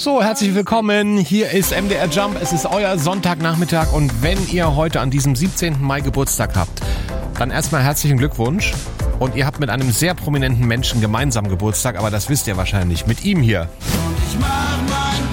So, herzlich willkommen. Hier ist MDR Jump. Es ist euer Sonntagnachmittag und wenn ihr heute an diesem 17. Mai Geburtstag habt, dann erstmal herzlichen Glückwunsch. Und ihr habt mit einem sehr prominenten Menschen gemeinsam Geburtstag, aber das wisst ihr wahrscheinlich. Mit ihm hier. Und ich mach mein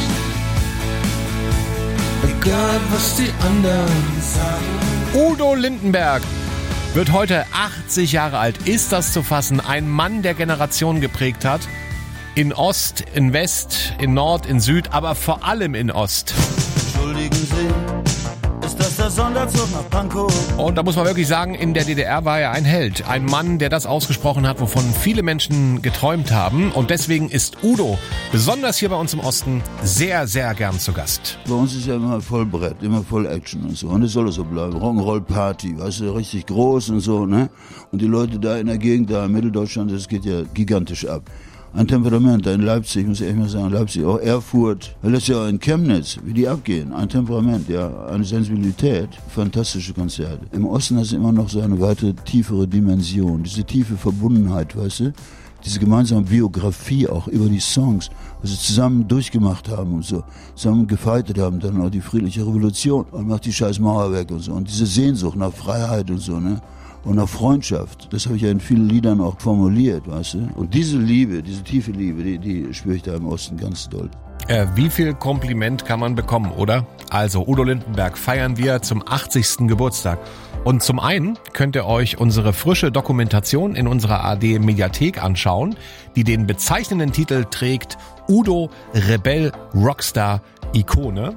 Ding, egal was die anderen sagen. Udo Lindenberg wird heute 80 Jahre alt. Ist das zu fassen? Ein Mann, der Generationen geprägt hat. In Ost, in West, in Nord, in Süd, aber vor allem in Ost. Entschuldigen Sie, ist das der Sonderzug nach Pankow? Und da muss man wirklich sagen, in der DDR war er ein Held. Ein Mann, der das ausgesprochen hat, wovon viele Menschen geträumt haben. Und deswegen ist Udo, besonders hier bei uns im Osten, sehr, sehr gern zu Gast. Bei uns ist ja immer voll Brett, immer voll Action und so. Und es soll so bleiben. Rock'n'Roll-Party, weißt du, richtig groß und so, ne? Und die Leute da in der Gegend, da in Mitteldeutschland, das geht ja gigantisch ab. Ein Temperament, da in Leipzig, muss ich echt mal sagen, Leipzig, auch Erfurt, weil das ja in Chemnitz, wie die abgehen, ein Temperament, ja, eine Sensibilität, fantastische Konzerte. Im Osten hat es immer noch so eine weitere, tiefere Dimension, diese tiefe Verbundenheit, weißt du, diese gemeinsame Biografie auch über die Songs, was sie zusammen durchgemacht haben und so, zusammen gefeitet haben, dann auch die friedliche Revolution und macht die scheiß Mauer weg und so, und diese Sehnsucht nach Freiheit und so, ne? Und nach Freundschaft, das habe ich ja in vielen Liedern auch formuliert, weißt du? Und diese Liebe, diese tiefe Liebe, die spüre ich da im Osten ganz doll. Wie viel Kompliment kann man bekommen, oder? Also, Udo Lindenberg feiern wir zum 80. Geburtstag. Und zum einen könnt ihr euch unsere frische Dokumentation in unserer ARD-Mediathek anschauen, die den bezeichnenden Titel trägt Udo, Rebell, Rockstar, Ikone.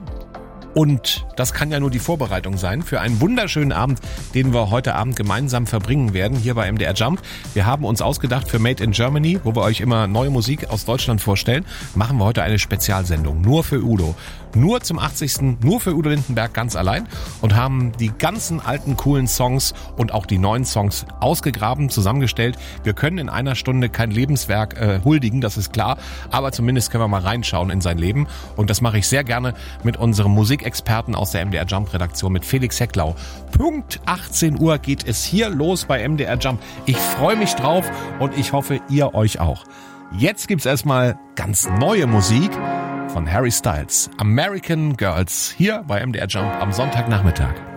Und das kann ja nur die Vorbereitung sein für einen wunderschönen Abend, den wir heute Abend gemeinsam verbringen werden, hier bei MDR Jump. Wir haben uns ausgedacht für Made in Germany, wo wir euch immer neue Musik aus Deutschland vorstellen, machen wir heute eine Spezialsendung, nur für Udo. Nur zum 80. Nur für Udo Lindenberg ganz allein und haben die ganzen alten coolen Songs und auch die neuen Songs ausgegraben, zusammengestellt. Wir können in einer Stunde kein Lebenswerk huldigen, das ist klar, aber zumindest können wir mal reinschauen in sein Leben und das mache ich sehr gerne mit unserem Musikexperten aus der MDR Jump Redaktion, mit Felix Hecklau. Punkt 18 Uhr geht es hier los bei MDR Jump. Ich freue mich drauf und ich hoffe, ihr euch auch. Jetzt gibt's erstmal ganz neue Musik von Harry Styles, American Girls, hier bei MDR Jump am Sonntagnachmittag.